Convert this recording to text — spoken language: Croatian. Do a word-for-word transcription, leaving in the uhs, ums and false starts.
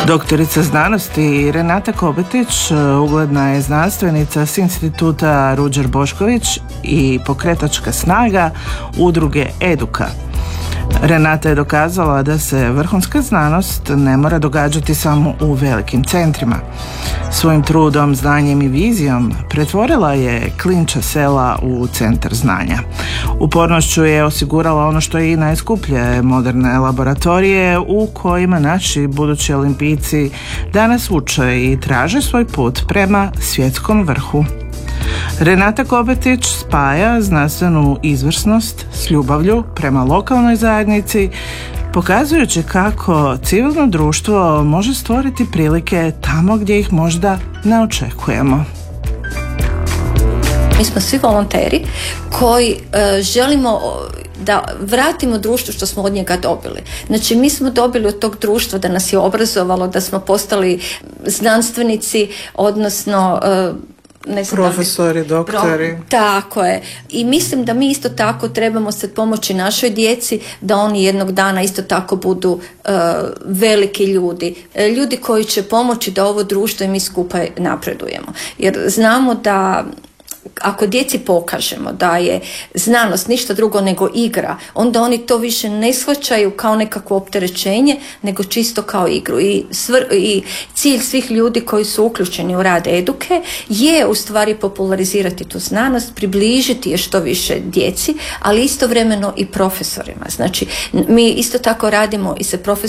Doktorica znanosti Renata Kobetić ugledna je znanstvenica s instituta Ruđer Bošković i pokretačka snaga udruge Eduka. Renata je dokazala da se vrhunska znanost ne mora događati samo u velikim centrima. Svojim trudom, znanjem i vizijom pretvorila je Klinča sela u centar znanja. Upornošću je osigurala ono što je i najskuplje, moderne laboratorije u kojima naši budući olimpijci danas uče i traže svoj put prema svjetskom vrhu. Renata Kobetić spaja znanstvenu izvrsnost s ljubavlju prema lokalnoj zajednici, pokazujući kako civilno društvo može stvoriti prilike tamo gdje ih možda ne očekujemo. Mi smo svi volonteri koji e, želimo da vratimo društvu što smo od njega dobili. Znači, mi smo dobili od tog društva da nas je obrazovalo, da smo postali znanstvenici, odnosno e, Ne znam, profesori, doktori. Pro, tako je. I mislim da mi isto tako trebamo sad pomoći našoj djeci da oni jednog dana isto tako budu uh, veliki ljudi. Ljudi koji će pomoći da ovo društvo i mi skupa napredujemo. Jer znamo da ako djeci pokažemo da je znanost ništa drugo nego igra, onda oni to više ne shvaćaju kao nekakvo opterećenje, nego čisto kao igru. I, svr, i cilj svih ljudi koji su uključeni u rad Eduke je u stvari popularizirati tu znanost, približiti je što više djeci, ali istovremeno i profesorima. Znači, mi isto tako radimo i sa profesorima